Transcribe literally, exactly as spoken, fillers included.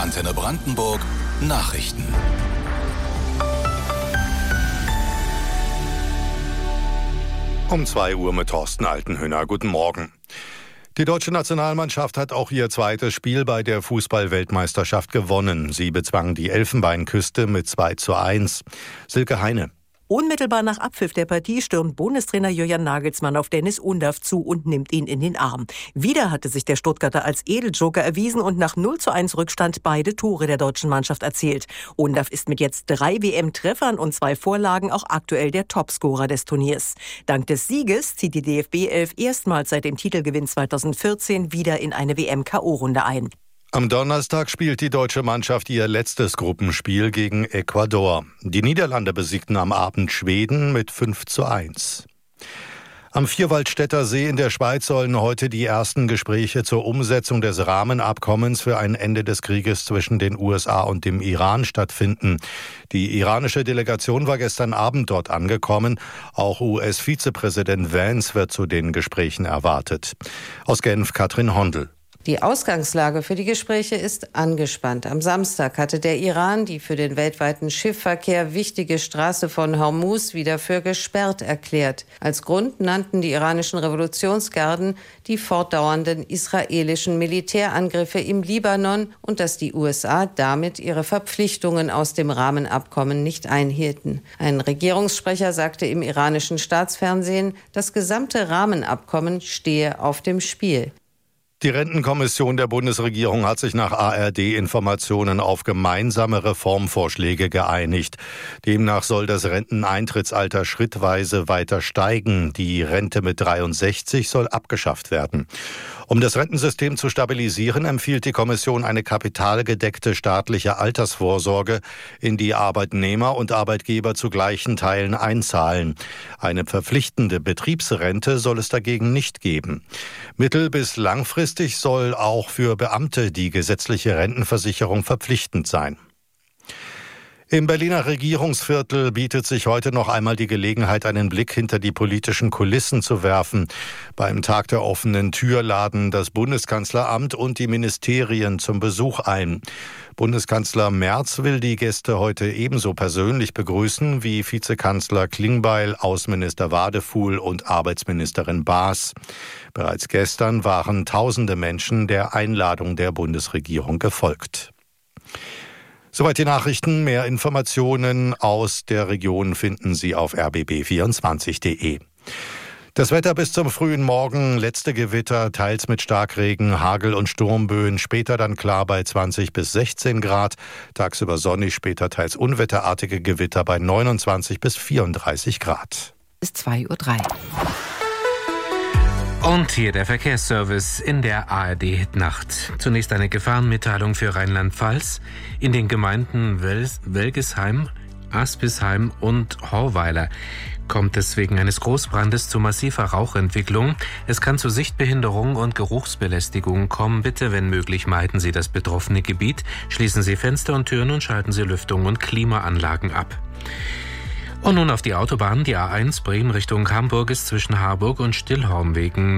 Antenne Brandenburg Nachrichten. Um zwei Uhr mit Thorsten Altenhöhner. Guten Morgen. Die deutsche Nationalmannschaft hat auch ihr zweites Spiel bei der Fußball-Weltmeisterschaft gewonnen. Sie bezwang die Elfenbeinküste mit zwei zu eins. Silke Heine. Unmittelbar nach Abpfiff der Partie stürmt Bundestrainer Julian Nagelsmann auf Dennis Undav zu und nimmt ihn in den Arm. Wieder hatte sich der Stuttgarter als Edeljoker erwiesen und nach null zu eins Rückstand beide Tore der deutschen Mannschaft erzielt. Undav ist mit jetzt drei W M-Treffern und zwei Vorlagen auch aktuell der Topscorer des Turniers. Dank des Sieges zieht die D F B elf erstmals seit dem Titelgewinn zweitausendvierzehn wieder in eine W M-K O-Runde ein. Am Donnerstag spielt die deutsche Mannschaft ihr letztes Gruppenspiel gegen Ecuador. Die Niederlande besiegten am Abend Schweden mit fünf zu eins. Am Vierwaldstätter See in der Schweiz sollen heute die ersten Gespräche zur Umsetzung des Rahmenabkommens für ein Ende des Krieges zwischen den U S A und dem Iran stattfinden. Die iranische Delegation war gestern Abend dort angekommen. Auch U S-Vizepräsident Vance wird zu den Gesprächen erwartet. Aus Genf Katrin Hondel. Die Ausgangslage für die Gespräche ist angespannt. Am Samstag hatte der Iran die für den weltweiten Schiffverkehr wichtige Straße von Hormuz wieder für gesperrt erklärt. Als Grund nannten die iranischen Revolutionsgarden die fortdauernden israelischen Militärangriffe im Libanon und dass die U S A damit ihre Verpflichtungen aus dem Rahmenabkommen nicht einhielten. Ein Regierungssprecher sagte im iranischen Staatsfernsehen, das gesamte Rahmenabkommen stehe auf dem Spiel. Die Rentenkommission der Bundesregierung hat sich nach A R D-Informationen auf gemeinsame Reformvorschläge geeinigt. Demnach soll das Renteneintrittsalter schrittweise weiter steigen. Die Rente mit dreiundsechzig soll abgeschafft werden. Um das Rentensystem zu stabilisieren, empfiehlt die Kommission eine kapitalgedeckte staatliche Altersvorsorge, in die Arbeitnehmer und Arbeitgeber zu gleichen Teilen einzahlen. Eine verpflichtende Betriebsrente soll es dagegen nicht geben. Mittel- bis langfristig soll auch für Beamte die gesetzliche Rentenversicherung verpflichtend sein. Im Berliner Regierungsviertel bietet sich heute noch einmal die Gelegenheit, einen Blick hinter die politischen Kulissen zu werfen. Beim Tag der offenen Tür laden das Bundeskanzleramt und die Ministerien zum Besuch ein. Bundeskanzler Merz will die Gäste heute ebenso persönlich begrüßen wie Vizekanzler Klingbeil, Außenminister Wadefuhl und Arbeitsministerin Baas. Bereits gestern waren tausende Menschen der Einladung der Bundesregierung gefolgt. Soweit die Nachrichten. Mehr Informationen aus der Region finden Sie auf r b b vierundzwanzig punkt d e. Das Wetter bis zum frühen Morgen, letzte Gewitter, teils mit Starkregen, Hagel und Sturmböen, später dann klar bei zwanzig bis sechzehn Grad, tagsüber sonnig, später teils unwetterartige Gewitter bei neunundzwanzig bis vierunddreißig Grad. Ist zwei Uhr drei. Und hier der Verkehrsservice in der A R D-Nacht. Zunächst eine Gefahrenmitteilung für Rheinland-Pfalz. In den Gemeinden Welgesheim, Aspisheim und Horweiler kommt es wegen eines Großbrandes zu massiver Rauchentwicklung. Es kann zu Sichtbehinderung und Geruchsbelästigung kommen. Bitte, wenn möglich, meiden Sie das betroffene Gebiet. Schließen Sie Fenster und Türen und schalten Sie Lüftung und Klimaanlagen ab. Und nun auf die Autobahn. Die A eins Bremen Richtung Hamburg ist zwischen Harburg und Stillhorn wegen